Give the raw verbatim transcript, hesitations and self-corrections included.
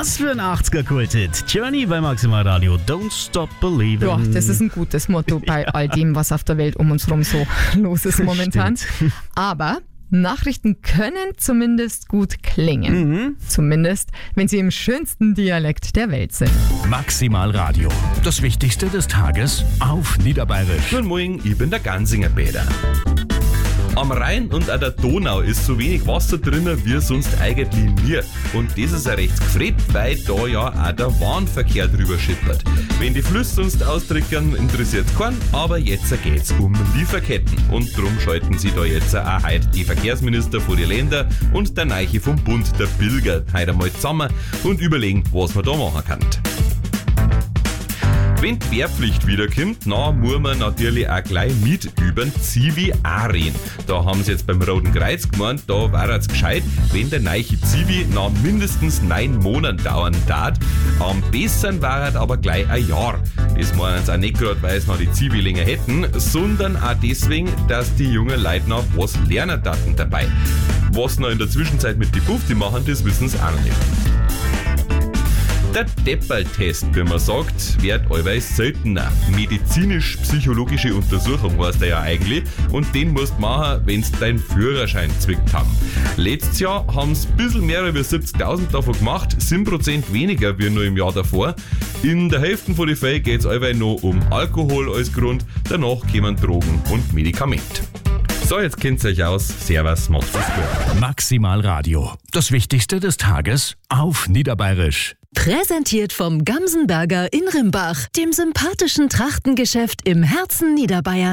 Was für ein achtziger-Kulthit. Journey bei Maximal Radio. Don't stop believing. Ja, das ist ein gutes Motto bei all dem, was auf der Welt um uns herum so los ist momentan. Stimmt. Aber Nachrichten können zumindest gut klingen. Mhm. Zumindest, wenn sie im schönsten Dialekt der Welt sind. Maximal Radio. Das Wichtigste des Tages auf Niederbayerisch. Guten Morgen, ich bin der Gansinger Peter. Am Rhein und an der Donau ist so wenig Wasser drinnen wie sonst eigentlich nie. Und das ist ja recht gefreut, weil da ja auch der Warenverkehr drüber schippert. Wenn die Flüsse sonst austrickern, interessiert es keinen, aber jetzt geht's um Lieferketten. Und drum schalten sie da jetzt auch heute die Verkehrsminister von den Ländern und der Neiche vom Bund, der Pilger, heute einmal zusammen und überlegen, was man da machen kann. Wenn die Wehrpflicht wiederkommt, dann muss man natürlich auch gleich mit über den Zivi auch reden. Da haben sie jetzt beim Roten Kreuz gemeint, da wäre es gescheit, wenn der neue Zivi nach mindestens neun Monaten dauern darf. Am besten wäre es aber gleich ein Jahr. Das meinen sie auch nicht gerade, weil es noch die Zivi länger hätten, sondern auch deswegen, dass die jungen Leute noch was lernen daten dabei. Was noch in der Zwischenzeit mit die Bufti machen, das wissen sie auch noch nicht. Der Depperl-Test, wie man sagt, wird allweils seltener. Medizinisch-psychologische Untersuchung heißt der ja eigentlich und den musst du machen, wenn du deinen Führerschein zwickt haben. Letztes Jahr haben es ein bisschen mehr als siebzigtausend davon gemacht, sieben Prozent weniger wie nur im Jahr davor. In der Hälfte von den Fällen geht es allweil noch um Alkohol als Grund, danach kommen Drogen und Medikamente. So, jetzt kennt ihr euch aus. Servus, macht's gut. Maximal Radio. Das Wichtigste des Tages auf Niederbayerisch. Präsentiert vom Gamsenberger in Rimbach, dem sympathischen Trachtengeschäft im Herzen Niederbayern.